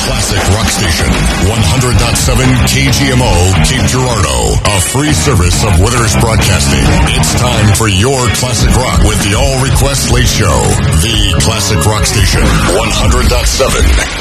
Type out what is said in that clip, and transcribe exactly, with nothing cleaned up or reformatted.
classic rock station. one hundred point seven K G M O, Cape Girardeau. A free service of Withers Broadcasting. It's time for your classic rock with the All Request Late Show. The classic rock station. one hundred point seven